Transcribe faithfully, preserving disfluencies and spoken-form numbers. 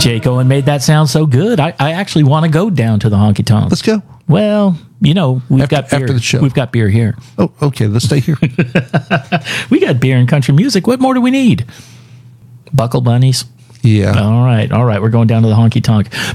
Jake Owen made that sound so good. I, I actually want to go down to the honky tonk. Let's go. Well, you know, we've After- got beer. after the show. We've got beer here. Oh, okay. Let's stay here. We got beer and country music. What more do we need? Buckle bunnies. Yeah. All right. All right. We're going down to the honky tonk.